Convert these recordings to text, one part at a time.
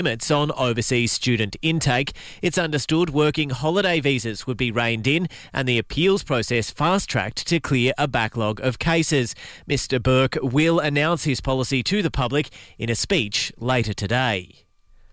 limits on overseas student intake. It's understood working holiday visas would be reined in and the appeals process fast-tracked to clear a backlog of cases. Mr Burke will announce his policy to the public in a speech later today.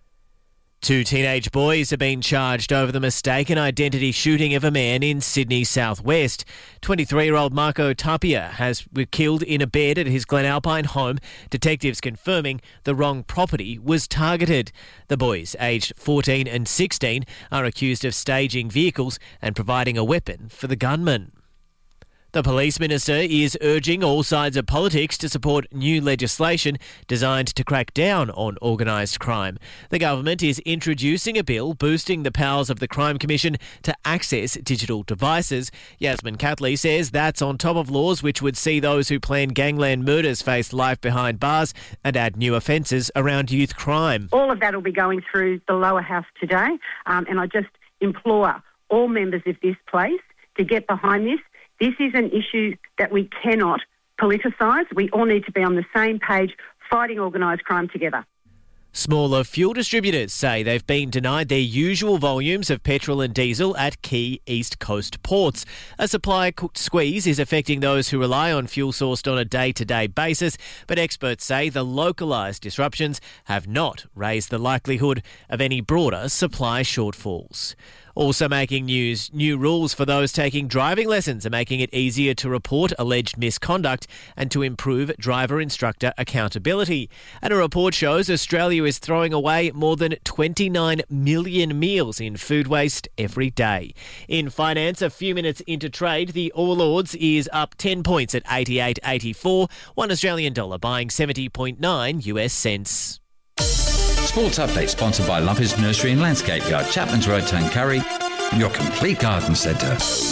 2 teenage boys have been charged over the mistaken identity shooting of a man in Sydney's southwest. 23-year-old Marco Tapia was killed in a bed at his Glenalpine home, detectives confirming the wrong property was targeted. The boys, aged 14 and 16, are accused of staging vehicles and providing a weapon for the gunman. The Police Minister is urging all sides of politics to support new legislation designed to crack down on organised crime. The government is introducing a bill boosting the powers of the Crime Commission to access digital devices. Yasmin Catley says that's on top of laws which would see those who plan gangland murders face life behind bars and add new offences around youth crime. All of that will be going through the lower house today, and I just implore all members of this place to get behind this. This is an issue that we cannot politicise. We all need to be on the same page, fighting organised crime together. Smaller fuel distributors say they've been denied their usual volumes of petrol and diesel at key East Coast ports. A supply squeeze is affecting those who rely on fuel sourced on a day-to-day basis, but experts say the localised disruptions have not raised the likelihood of any broader supply shortfalls. Also making news, new rules for those taking driving lessons are making it easier to report alleged misconduct and to improve driver-instructor accountability. And a report shows Australia is throwing away more than 29 million meals in food waste every day. In finance, a few minutes into trade, the All Ords is up 10 points at 88.84, $1 Australian dollar buying 70.9 US cents. Sports Update sponsored by Lumpers Nursery and Landscape Yard, Chapman's Road, Tuncurry, your complete garden centre.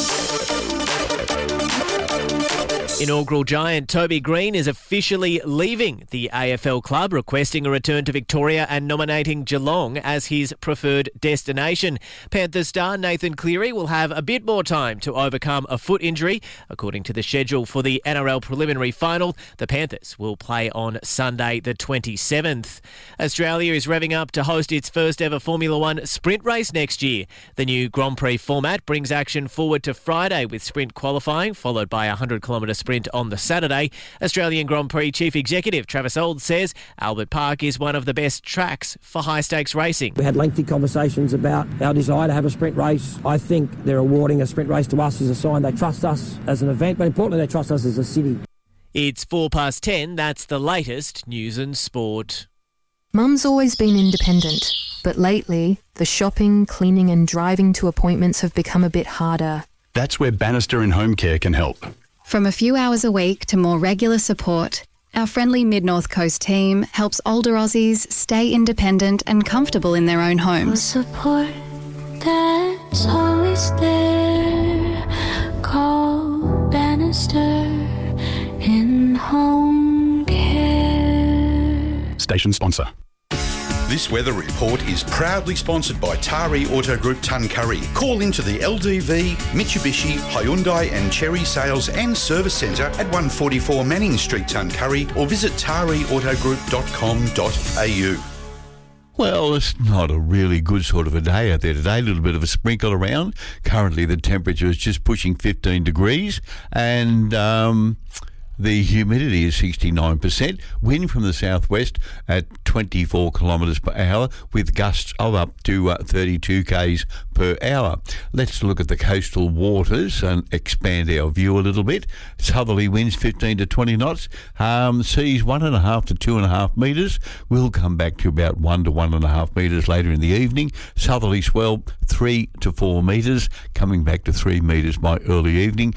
Inaugural giant Toby Green is officially leaving the AFL club, requesting a return to Victoria and nominating Geelong as his preferred destination. Panthers star Nathan Cleary will have a bit more time to overcome a foot injury. According to the schedule for the NRL preliminary final, the Panthers will play on Sunday the 27th. Australia is revving up to host its first ever Formula One sprint race next year. The new Grand Prix format brings action forward to Friday with sprint qualifying, followed by a 100-kilometre sprint on the Saturday. Australian Grand Prix Chief Executive Travis Old says Albert Park is one of the best tracks for high-stakes racing. We had lengthy conversations about our desire to have a sprint race. I think they're awarding a sprint race to us as a sign they trust us as an event, but importantly they trust us as a city. It's 10:04. That's the latest news and sport. Mum's always been independent, but lately the shopping, cleaning and driving to appointments have become a bit harder. That's where Bannister and Home Care can help. From a few hours a week to more regular support, our friendly Mid-North Coast team helps older Aussies stay independent and comfortable in their own homes. Support that's always there. Call Bannister in Home Care. Station sponsor. This weather report is proudly sponsored by Tari Auto Group Tuncurry. Call into the LDV, Mitsubishi, Hyundai and Chery Sales and Service Centre at 144 Manning Street, Tuncurry, or visit tariautogroup.com.au. Well, it's not a really good sort of a day out there today. A little bit of a sprinkle around. Currently the temperature is just pushing 15 degrees and the humidity is 69%. Wind from the southwest at 24 kilometres per hour with gusts of up to 32 k's per hour. Let's look at the coastal waters and expand our view a little bit. Southerly winds 15 to 20 knots. Seas 1.5 to 2.5 metres. We'll come back to about 1 to 1.5 metres later in the evening. Southerly swell 3 to 4 metres, coming back to 3 metres by early evening.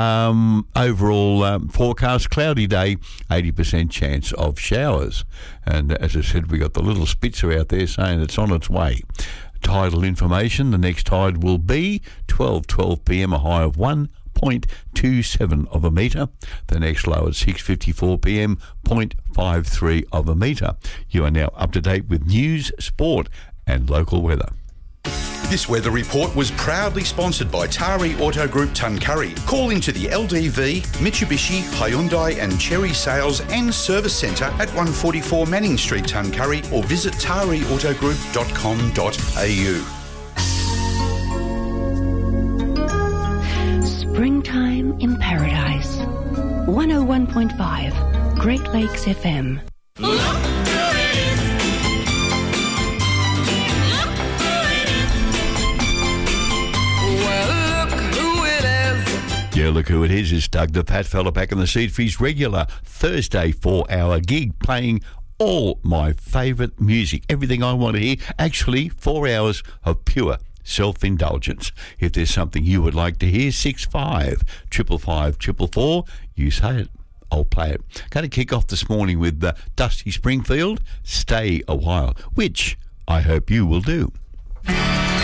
Overall forecast, cloudy day, 80% chance of showers. And as I said, we got the little Spitzer out there saying it's on its way. Tidal information, the next tide will be 12 p.m, a high of 1.27 of a metre. The next low at 6:54 p.m, 0.53 of a metre. You are now up to date with news, sport and local weather. This weather report was proudly sponsored by Tari Auto Group Tuncurry. Call into the LDV, Mitsubishi, Hyundai and Cherry Sales and Service Centre at 144 Manning Street, Tuncurry, or visit tariautogroup.com.au. Springtime in Paradise. 101.5 Great Lakes FM. Yeah, look who it is. It's Doug the Fat Fella back in the seat for his regular Thursday 4-hour gig, playing all my favourite music, everything I want to hear. Actually, 4 hours of pure self-indulgence. If there's something you would like to hear, 65 555 444, you say it, I'll play it. Going to kick off this morning with Dusty Springfield, Stay a While, which I hope you will do.